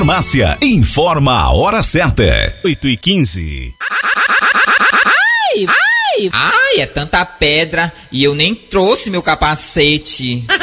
Farmácia informa a hora certa. 8h15. Ai, é tanta pedra e eu nem trouxe meu capacete.